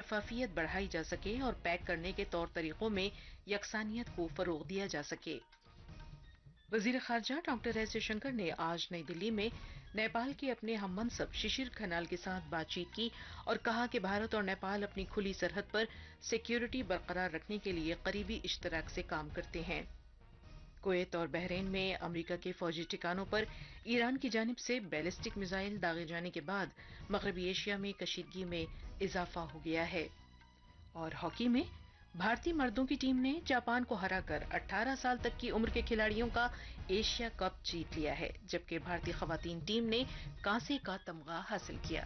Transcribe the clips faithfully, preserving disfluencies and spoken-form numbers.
شفافیت بڑھائی جا سکے اور پیک کرنے کے طور طریقوں میں یکسانیت کو فروغ دیا جا سکے۔ وزیر خارجہ ڈاکٹر ایس جے شنکر نے آج نئی دلی میں نیپال کے اپنے ہم منصب ششر کھنال کے ساتھ بات چیت کی اور کہا کہ بھارت اور نیپال اپنی کھلی سرحد پر سیکیورٹی برقرار رکھنے کے لیے قریبی اشتراک سے کام کرتے ہیں۔ کویت اور بحرین میں امریکہ کے فوجی ٹھکانوں پر ایران کی جانب سے بیلسٹک میزائل داغے جانے کے بعد مغربی ایشیا میں کشیدگی میں اضافہ ہو گیا ہے۔ اور ہاکی میں بھارتی مردوں کی ٹیم نے جاپان کو ہرا کر اٹھارہ سال تک کی عمر کے کھلاڑیوں کا ایشیا کپ جیت لیا ہے، جبکہ بھارتی خواتین ٹیم نے کانسے کا تمغہ حاصل کیا۔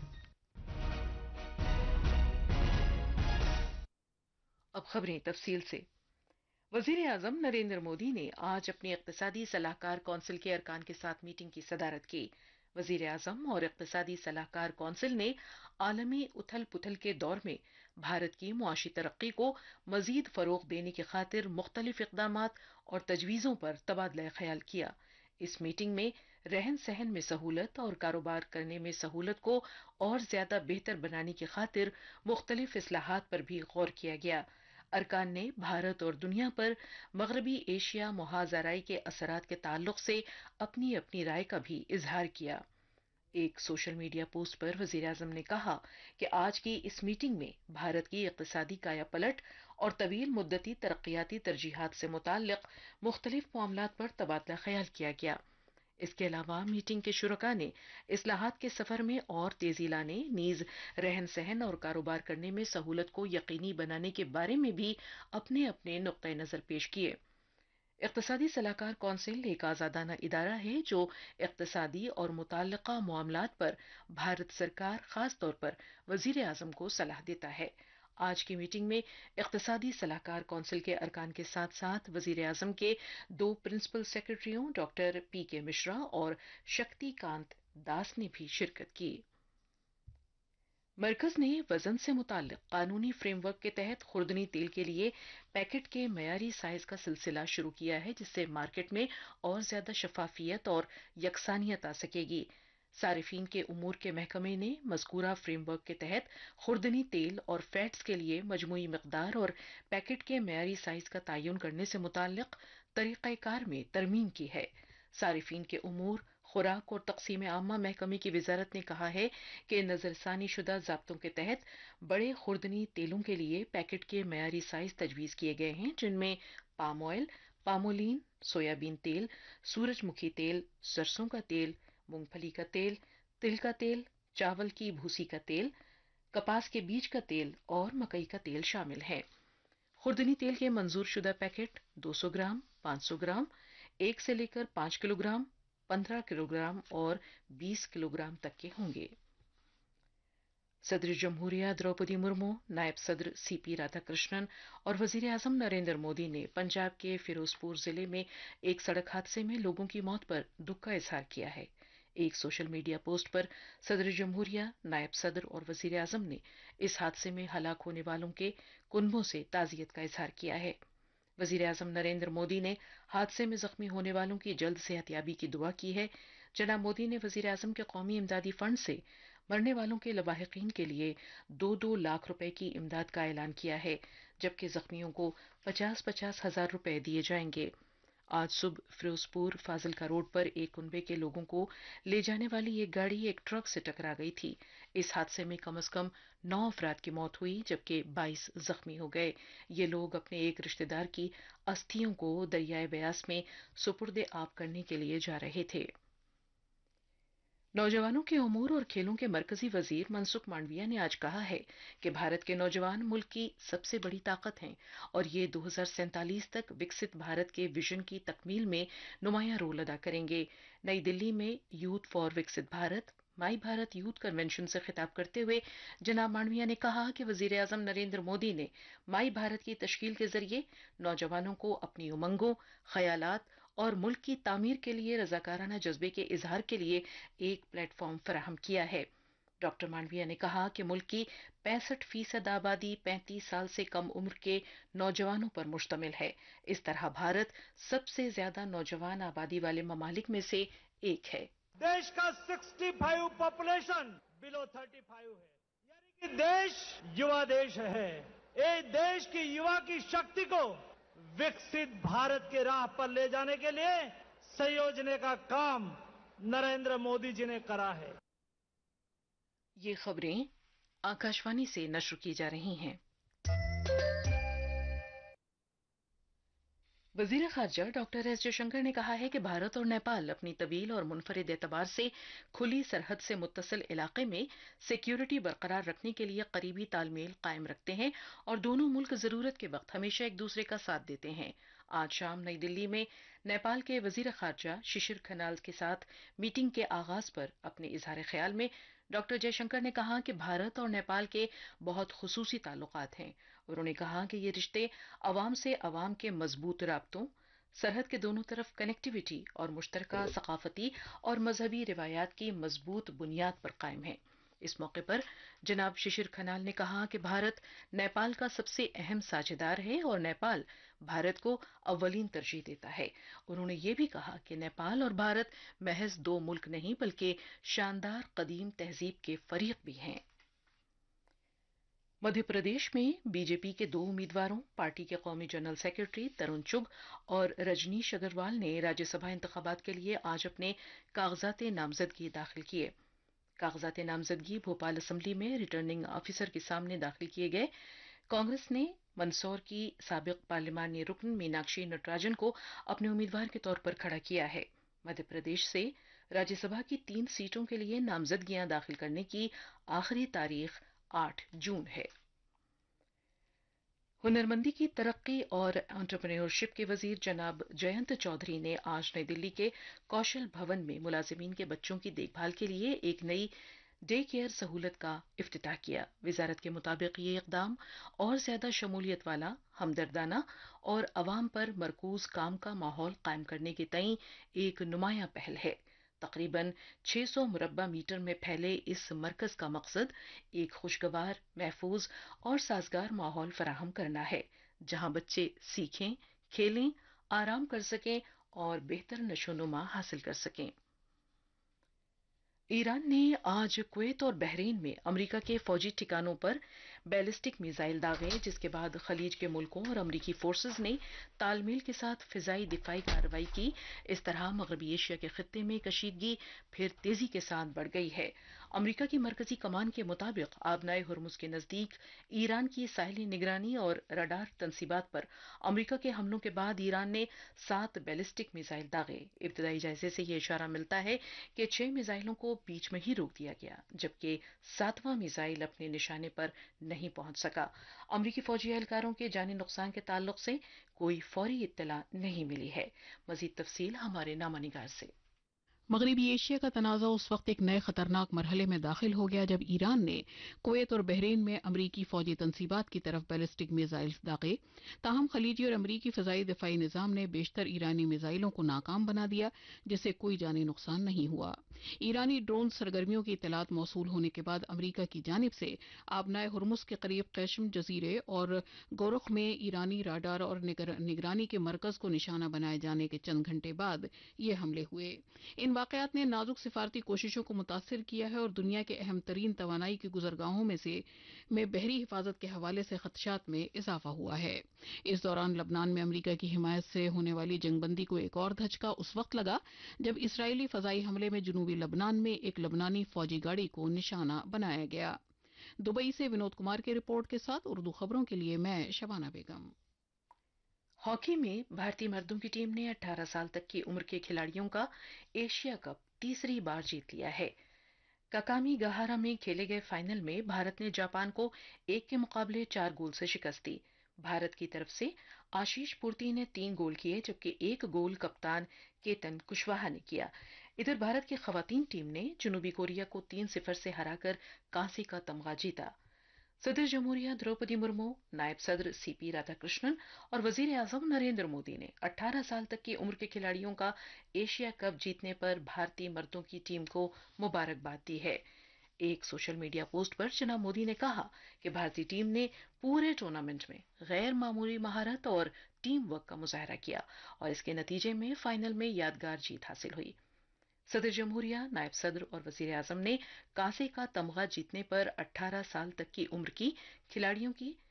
اب خبریں تفصیل سے۔ وزیر اعظم نریندر مودی نے آج اپنی اقتصادی صلاح کار کونسل کے ارکان کے ساتھ میٹنگ کی صدارت کی۔ وزیر اعظم اور اقتصادی صلاح کار کونسل نے عالمی اتھل پتھل کے دور میں بھارت کی معاشی ترقی کو مزید فروغ دینے کی خاطر مختلف اقدامات اور تجویزوں پر تبادلہ خیال کیا۔ اس میٹنگ میں رہن سہن میں سہولت اور کاروبار کرنے میں سہولت کو اور زیادہ بہتر بنانے کی خاطر مختلف اصلاحات پر بھی غور کیا گیا۔ ارکان نے بھارت اور دنیا پر مغربی ایشیا محاذ آرائی کے اثرات کے تعلق سے اپنی اپنی رائے کا بھی اظہار کیا۔ ایک سوشل میڈیا پوسٹ پر وزیر اعظم نے کہا کہ آج کی اس میٹنگ میں بھارت کی اقتصادی کایا پلٹ اور طویل مدتی ترقیاتی ترجیحات سے متعلق مختلف معاملات پر تبادلہ خیال کیا گیا۔ اس کے علاوہ میٹنگ کے شرکاء نے اصلاحات کے سفر میں اور تیزی لانے، نیز رہن سہن اور کاروبار کرنے میں سہولت کو یقینی بنانے کے بارے میں بھی اپنے اپنے نقطۂ نظر پیش کیے۔ اقتصادی صلاح کار کونسل ایک آزادانہ ادارہ ہے جو اقتصادی اور متعلقہ معاملات پر بھارت سرکار، خاص طور پر وزیر اعظم کو صلاح دیتا ہے۔ آج کی میٹنگ میں اقتصادی صلاح کار کونسل کے ارکان کے ساتھ ساتھ وزیر اعظم کے دو پرنسپل سیکرٹریوں ڈاکٹر پی کے مشرا اور شکتی کانت داس نے بھی شرکت کی۔ مرکز نے وزن سے متعلق قانونی فریم ورک کے تحت خوردنی تیل کے لیے پیکٹ کے معیاری سائز کا سلسلہ شروع کیا ہے، جس سے مارکیٹ میں اور زیادہ شفافیت اور یکسانیت آ سکے گی۔ صارفین کے امور کے محکمے نے مذکورہ فریم ورک کے تحت خوردنی تیل اور فیٹس کے لیے مجموعی مقدار اور پیکٹ کے معیاری سائز کا تعین کرنے سے متعلق طریقہ کار میں ترمیم کی ہے۔ صارفین کے امور، خوراک اور تقسیم عامہ محکمے کی وزارت نے کہا ہے کہ نظر ثانی شدہ ضابطوں کے تحت بڑے خوردنی تیلوں کے لیے پیکٹ کے معیاری سائز تجویز کیے گئے ہیں، جن میں پام آئل، پامولین، سویابین تیل، سورج مکھی تیل، سرسوں کا تیل، مونگ پھلی کا تیل، تل کا تیل، چاول کی بھوسی کا تیل، کپاس کے بیج کا تیل اور مکئی کا تیل شامل ہیں۔ خوردنی تیل کے منظور شدہ پیکٹ دو سو گرام، پانچ سو گرام، ایک سے لے کر پانچ کلو گرام، پندرہ کلو گرام اور بیس کلو گرام تک کے ہوں گے۔ صدر جمہوریہ دروپدی مرمو، نائب صدر سی پی رادھا کرشنن اور وزیر اعظم نریندر مودی نے پنجاب کے فیروز پور ضلع میں ایک سڑک حادثے میں لوگوں کی موت پر دکھ کا اظہار کیا ہے۔ ایک سوشل میڈیا پوسٹ پر صدر جمہوریہ، نائب صدر اور وزیر اعظم نے اس حادثے میں ہلاک ہونے والوں کے کنبوں سے تعزیت کا اظہار کیا ہے۔ وزیر اعظم نریندر مودی نے حادثے میں زخمی ہونے والوں کی جلد صحت یابی کی دعا کی ہے۔ جناب مودی نے وزیر اعظم کے قومی امدادی فنڈ سے مرنے والوں کے لواحقین کے لیے دو دو لاکھ روپے کی امداد کا اعلان کیا ہے، جبکہ زخمیوں کو پچاس پچاس ہزار روپے دیے جائیں گے۔ آج صبح فیروز پور فاضلکا روڈ پر ایک کنبے کے لوگوں کو لے جانے والی ایک گاڑی ایک ٹرک سے ٹکرا گئی تھی۔ اس حادثے میں کم از کم نو افراد کی موت ہوئی، جبکہ بائیس زخمی ہو گئے۔ یہ لوگ اپنے ایک رشتہ دار کی استھیوں کو دریائے بیاس میں سپرد آب کرنے کے لیے جا رہے تھے۔ نوجوانوں کے امور اور کھیلوں کے مرکزی وزیر منسکھ مانڈویا نے آج کہا ہے کہ بھارت کے نوجوان ملک کی سب سے بڑی طاقت ہیں اور یہ دو ہزار سینتالیس تک وکست بھارت کے ویژن کی تکمیل میں نمایاں رول ادا کریں گے۔ نئی دلی میں youth for وکست Bharat my Bharat youth convention سے خطاب کرتے ہوئے جناب مانڈویا نے کہا کہ وزیر اعظم نریندر مودی نے مائی بھارت کی تشکیل کے ذریعے نوجوانوں کو اپنی امنگوں، خیالات اور ملک کی تعمیر کے لیے رضاکارانہ جذبے کے اظہار کے لیے ایک پلیٹ فارم فراہم کیا ہے۔ ڈاکٹر مانڈویا نے کہا کہ ملک کی پینسٹھ فیصد آبادی پینتیس سال سے کم عمر کے نوجوانوں پر مشتمل ہے۔ اس طرح بھارت سب سے زیادہ نوجوان آبادی والے ممالک میں سے ایک ہے۔ دیش کا سکسٹی فائیو پاپولیشن بلو تھرٹی فائیو ہے، یعنی کہ देश युवा देश है। ये देश की युवा की शक्ति को विकसित भारत के राह पर ले जाने के लिए संयोजने का काम नरेंद्र मोदी जी ने करा है। ये खबरें आकाशवाणी से नश्र की जा रही हैं। वजीर खारजा डॉक्टर एस जयशंकर ने कहा है कि भारत और नेपाल अपनी तवील और मुनफरिद एतबार से खुली सरहद से मुत्तसिल इलाके में सिक्योरिटी बरकरार रखने के लिए करीबी तालमेल कायम रखते हैं और दोनों मुल्क जरूरत के वक्त हमेशा एक दूसरे का साथ देते हैं। आज शाम नई दिल्ली में नेपाल के वजीर खारजा शिशिर खनाल के साथ मीटिंग के आगाज पर अपने इजहार ख्याल में डॉक्टर जयशंकर ने कहा कि भारत और नेपाल के बहुत खुसूसी ताल्लुकात हैं। उन्होंने कहा कि ये रिश्ते अवाम से अवाम के मजबूत राब्तों, सरहद के दोनों तरफ कनेक्टिविटी और मुश्तरका सकाफती और मजहबी रिवायात की मजबूत बुनियाद पर कायम है। इस मौके पर जनाब शिशिर खनाल ने कहा कि भारत नेपाल का सबसे अहम साझेदार है और नेपाल भारत को अव्वलीन तरजीह देता है। उन्होंने ये भी कहा कि नेपाल और भारत महज दो मुल्क नहीं बल्कि शानदार कदीम तहजीब के फरीक भी हैं। मध्य प्रदेश में बीजेपी के दो उम्मीदवारों पार्टी के कौमी जनरल सेक्रेटरी तरुण चुग और रजनीश अग्रवाल ने राज्यसभा इंतखाबात के लिए आज अपने कागजात नामजदगी दाखिल किए। कागजात नामजदगी भोपाल असेंबली में रिटर्निंग ऑफिसर के सामने दाखिल किए गए। कांग्रेस ने मंदसौर की साबिक पार्लिमानी रुकन मीनाक्षी नटराजन को अपने उम्मीदवार के तौर पर खड़ा किया है। मध्य प्रदेश से राज्यसभा की तीन सीटों के लिए नामजदगियां दाखिल करने की आखिरी तारीख आठ जून है। हुनरमंदी की तरक्की और एंटरप्रेन्योरशिप के वजीर जनाब जयंत चौधरी ने आज नई दिल्ली के कौशल भवन में मुलाजिमीन के बच्चों की देखभाल के लिए एक नई डे केयर सहूलत का इफ्तिताह किया। वजारत के मुताबिक ये इकदाम और ज्यादा शमूलियत वाला, हमदर्दाना और अवाम पर मरकूज काम का माहौल कायम करने के तई एक नुमाया पहल है। तकरीबन छह सौ मुरब्बा मीटर में फैले इस मरकज का मकसद एक खुशगवार, महफूज और साजगार माहौल फराहम करना है, जहां बच्चे सीखें, खेलें, आराम कर सकें और बेहतर नशोनुमा हासिल कर सकें। ईरान ने आज कुवैत और बहरीन में अमेरिका के फौजी ठिकानों पर बैलिस्टिक मिसाइल दागे, जिसके बाद खलीज के मुल्कों और अमेरिकी फोर्सेस ने तालमेल के साथ फिजाई दिफाई कार्रवाई की। इस तरह मगरबी एशिया के खित्ते में कशीदगी फिर तेजी के साथ बढ़ गई है। अमेरिका की मरकजी कमान के मुताबिक आबनाए हुरमुज के नजदीक ईरान की साहिली निगरानी और रडार तनसीबात पर अमेरिका के हमलों के बाद ईरान ने सात बैलिस्टिक मिसाइल दागे। इब्तदाई जायजे से यह इशारा मिलता है कि छह मिसाइलों को बीच में ही रोक दिया गया, जबकि सातवां मिसाइल अपने निशाने पर नहीं पहुंच सका। अमेरिकी फौजी एहलकारों के जानी नुकसान के ताल्लुक से कोई फौरी इत्तला नहीं मिली है। मजीद तफसील हमारे नामानिगार से। मगरबी एशिया का तनाज़ा उस वक्त एक नए खतरनाक मरहले में दाखिल हो गया जब ईरान ने कुवैत और बहरीन में अमरीकी फौजी तनसीबात की तरफ बैलिस्टिक मिसाइल्स दागे। ताहम खलीजी और अमरीकी फ़िज़ाई दिफाई निज़ाम ने बेशतर ईरानी मिसाइलों को नाकाम बना दिया, जिससे कोई जानी नुकसान नहीं हुआ। ईरानी ड्रोन सरगर्मियों की इतलात मौसूल होने के बाद अमरीका की जानिब से आबनाए हुरमुज के करीब कैशम जजीरे और गोरख में ईरानी राडार और निगरानी के मरकज को निशाना बनाए जाने के चंद घंटे बाद ये हमले हुए। इन वाकयात ने नाजुक सिफारती कोशिशों को मुतासिर किया है और दुनिया के अहम तरीन तवानाई की गुजरगाहों में से में बहरी हिफाजत के हवाले से खदशात में इजाफा हुआ है। इस दौरान लबनान में अमरीका की हिमायत से होने वाली जंगबंदी को एक और धचका उस वक्त लगा जब इसराइली फजाई हमले में जनूबी लबनान में एक लबनानी फौजी गाड़ी को निशाना बनाया गया। दुबई से विनोद कुमार की रिपोर्ट के साथ उर्दू खबरों के लिए मैं शबाना बेगम। हॉकी में भारतीय मर्दों की टीम ने अठारह साल तक की उम्र के खिलाड़ियों का एशिया कप तीसरी बार जीत लिया है। काकामी गहारा में खेले गए फाइनल में भारत ने जापान को एक के मुकाबले चार गोल से शिकस्त दी। भारत की तरफ से आशीष पूर्ति ने तीन गोल किए, जबकि एक गोल कप्तान केतन कुशवाहा ने किया। इधर भारत की खवातीन टीम ने जनूबी कोरिया को तीन सिफर से हराकर कांसे का तमगा जीता। सदर जमहूरिया द्रौपदी मुर्मू, नायब सदर सीपी राधाकृष्णन और वजीर आजम नरेंद्र मोदी ने अठारह साल तक की उम्र के खिलाड़ियों का एशिया कप जीतने पर भारतीय मर्दों की टीम को मुबारकबाद दी है। एक सोशल मीडिया पोस्ट पर जनाब मोदी ने कहा कि भारतीय टीम ने पूरे टूर्नामेंट में गैर मामूली महारत और टीम वर्क का मुजाहरा किया और इसके नतीजे में फाइनल में यादगार जीत हासिल हुई। सदर जमहूरिया, नायब सदर और वजीर आजम ने कांसे का तमगा जीतने पर अठारह साल तक की उम्र की खिलाड़ियों की